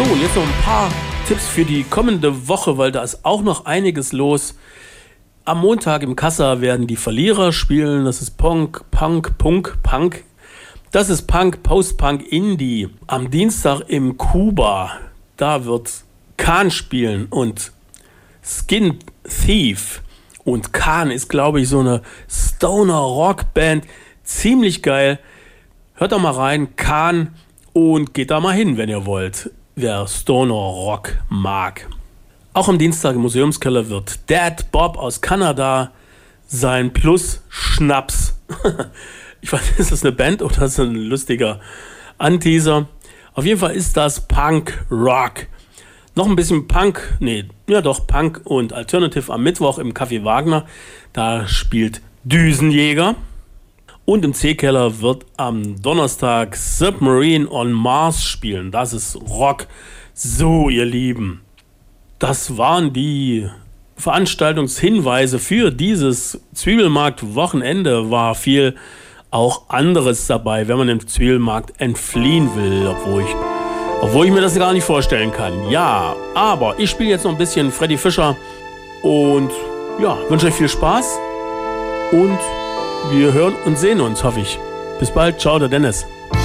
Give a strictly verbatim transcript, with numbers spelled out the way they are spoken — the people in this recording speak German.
So, jetzt noch ein paar Tipps für die kommende Woche, weil da ist auch noch einiges los. Am Montag im Kassa werden die Verlierer spielen. Das ist Punk, Punk, Punk, Punk. Das ist Punk, Post-Punk, Indie. Am Dienstag im Kuba, da wird Khan spielen und Skin Thief. Und Khan ist, glaube ich, so eine Stoner-Rock-Band. Ziemlich geil. Hört doch mal rein, Khan, und geht da mal hin, wenn ihr wollt, wer Stoner-Rock mag. Auch am Dienstag im Museumskeller wird Dead Bob aus Kanada sein Plus-Schnaps. Ich weiß nicht, ist das eine Band oder ist das ein lustiger Anteaser? Auf jeden Fall ist das Punk-Rock. Noch ein bisschen Punk, nee, ja doch, Punk und Alternative am Mittwoch im Café Wagner. Da spielt Düsenjäger. Und im C-Keller wird am Donnerstag Submarine on Mars spielen. Das ist Rock. So, ihr Lieben, das waren die Veranstaltungshinweise für dieses Zwiebelmarkt-Wochenende. War viel auch anderes dabei, wenn man dem Zwiebelmarkt entfliehen will, obwohl ich, obwohl ich mir das gar nicht vorstellen kann. Ja, aber ich spiele jetzt noch ein bisschen Freddy Fischer und ja, wünsche euch viel Spaß und wir hören und sehen uns, hoffe ich. Bis bald, ciao, der Dennis.